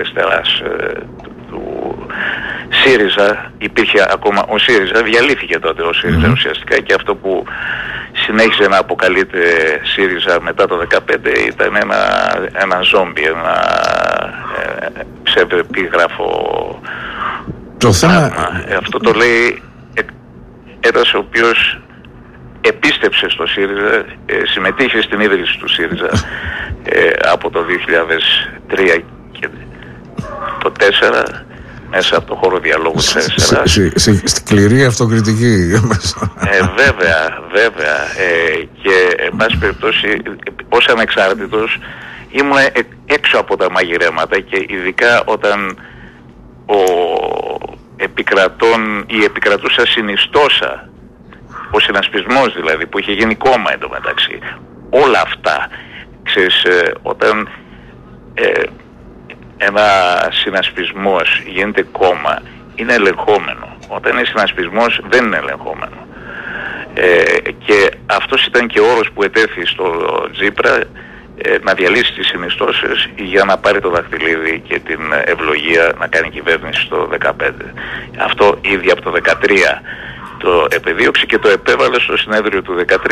αριστεράς του ΣΥΡΙΖΑ, υπήρχε ακόμα ο ΣΥΡΙΖΑ, διαλύθηκε τότε ο ΣΥΡΙΖΑ ουσιαστικά, και αυτό που συνέχισε να αποκαλείται ΣΥΡΙΖΑ μετά το 2015 ήταν ένα ζόμπι, ένα ψευδεπίγραφο πράγμα. Αυτό το λέει ένας ο οποίος επίστεψε στο ΣΥΡΙΖΑ, συμμετείχε στην ίδρυση του ΣΥΡΙΖΑ από το 2003 και το 2004 μέσα από το χώρο διαλόγου της αριστεράς. Σκληρή αυτοκριτική. Βέβαια. Και εν πάση περιπτώσει, ως ανεξάρτητος ήμουν έξω από τα μαγειρέματα, και ειδικά όταν η επικρατούσα συνιστόσα, ο συνασπισμός δηλαδή, που είχε γίνει κόμμα εντωμεταξύ, όλα αυτά, ξέρεις, όταν ένα συνασπισμός γίνεται κόμμα, είναι ελεγχόμενο. Όταν είναι συνασπισμός δεν είναι ελεγχόμενο. Και αυτός ήταν και ο όρος που ετέθη στο Τσίπρα, να διαλύσει τις συνιστώσεις για να πάρει το δαχτυλίδι και την ευλογία να κάνει κυβέρνηση το 2015. Αυτό ήδη από το 2013 το επεδίωξε και το επέβαλε στο συνέδριο του 2013,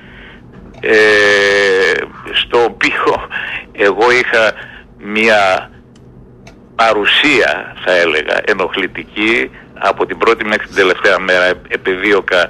στο οποίο εγώ είχα μια παρουσία, θα έλεγα, ενοχλητική. Από την πρώτη μέχρι την τελευταία μέρα επεδίωκα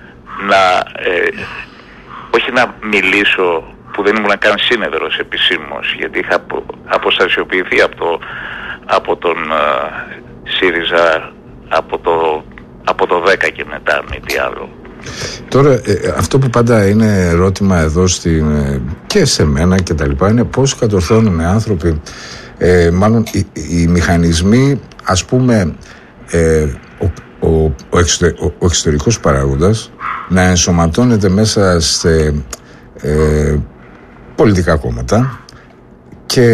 όχι να μιλήσω, που δεν ήμουν καν σύνεδρος επισήμως, γιατί είχα αποστασιοποιηθεί από τον ΣΥΡΙΖΑ από το 10 και μετά, με τι άλλο. Τώρα αυτό που πάντα είναι ερώτημα εδώ και σε μένα και τα λοιπά, είναι πώς κατορθώνουν άνθρωποι, μάλλον οι μηχανισμοί, ας πούμε, ο εξωτερικός παράγοντας να ενσωματώνεται μέσα σε πολιτικά κόμματα και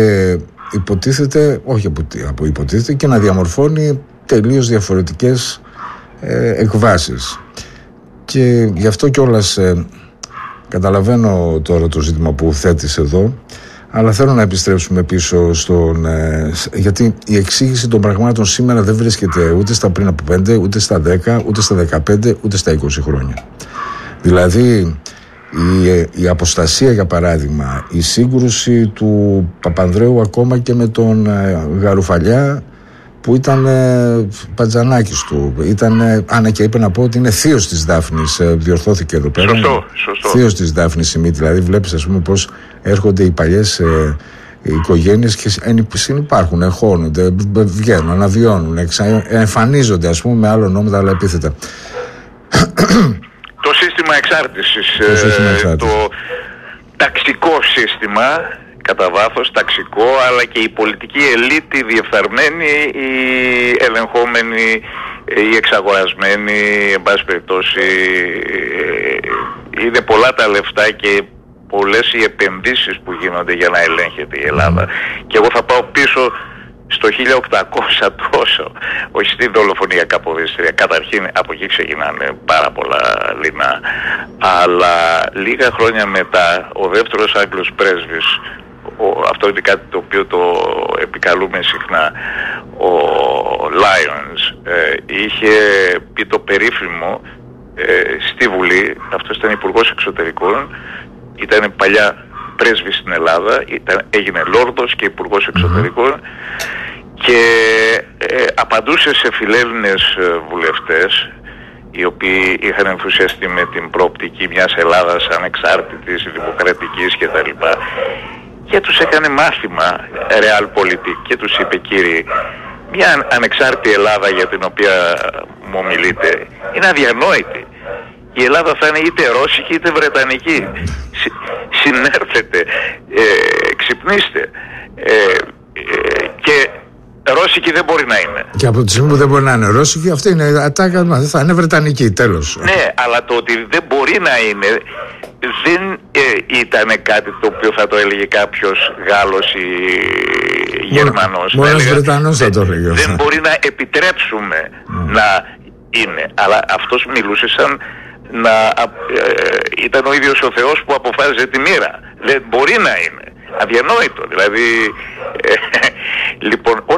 υποτίθεται και να διαμορφώνει τελείως διαφορετικές εκβάσεις. Και γι' αυτό κιόλας καταλαβαίνω τώρα το ζήτημα που θέτεις εδώ, αλλά θέλω να επιστρέψουμε πίσω γιατί η εξήγηση των πραγμάτων σήμερα δεν βρίσκεται ούτε στα πριν από 5, ούτε στα 10, ούτε στα 15, ούτε στα 20 χρόνια. Δηλαδή η αποστασία, για παράδειγμα, η σύγκρουση του Παπανδρέου ακόμα και με τον Γαρουφαλιά, που ήταν πατζανάκης του, Άννα, και είπε να πω ότι είναι θείος της Δάφνης, διορθώθηκε εδώ πέρα. Σωστό. Θείος της Δάφνης η μύτη, δηλαδή βλέπεις, ας πούμε, πως έρχονται οι παλιές οικογένειες και συνυπάρχουν, χώνονται, βγαίνουν, αναβιώνουν, εμφανίζονται, ας πούμε, με άλλο νόμο, αλλά επίθετα. Το σύστημα εξάρτησης, το ταξικό σύστημα, κατά βάθος ταξικό, αλλά και η πολιτική ελίτ, η διεφθαρμένη, η ελεγχόμενη, η εξαγορασμένη, εν πάση περιπτώσει, είναι πολλά τα λεφτά και πολλές οι επενδύσεις που γίνονται για να ελέγχεται η Ελλάδα. Και εγώ θα πάω πίσω στο 1800 τόσο, όχι στη δολοφονία Καποδίστρια. Καταρχήν από εκεί ξεκινάνε πάρα πολλά δεινά, αλλά λίγα χρόνια μετά ο δεύτερος Άγγλος πρέσβης, αυτό είναι κάτι το οποίο το επικαλούμε συχνά, ο Lyons, είχε πει το περίφημο στη Βουλή, αυτός ήταν υπουργός εξωτερικών, ήταν παλιά πρέσβης στην Ελλάδα, έγινε λόρδος και υπουργός εξωτερικών, και απαντούσε σε φιλέλληνες βουλευτές οι οποίοι είχαν ενθουσιαστεί με την προοπτική μιας Ελλάδας ανεξάρτητης, δημοκρατικής κτλ. Και τους έκανε μάθημα realpolitik και τους είπε: κύριοι, μια ανεξάρτητη Ελλάδα για την οποία μου ομιλείτε είναι αδιανόητη. Η Ελλάδα θα είναι είτε ρώσικη είτε βρετανική. Συνέρθετε, ξυπνήστε, και ρώσικη δεν μπορεί να είναι. Και από τη στιγμή που δεν μπορεί να είναι ρώσικη, αυτή είναι ατάκα, θα είναι βρετανική, τέλος. Ναι, αλλά το ότι δεν μπορεί να είναι δεν ήταν κάτι το οποίο θα το έλεγε κάποιος Γάλλος ή Γερμανός. Μόνος Βρετανός θα το έλεγε. Δεν μπορεί να επιτρέψουμε να είναι. Αλλά αυτός μιλούσε σαν να ήταν ο ίδιος ο Θεός που αποφάσιζε τη μοίρα. Δεν μπορεί να είναι. Αδιανόητο. Δηλαδή, λοιπόν,